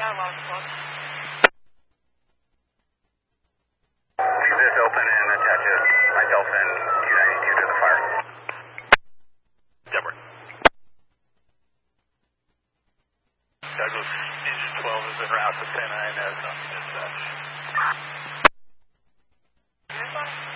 Exit open and attach a my Dolphin 292 to the fire. Deborah. Douglas, engine 12 is en route to San Ynez on dispatch.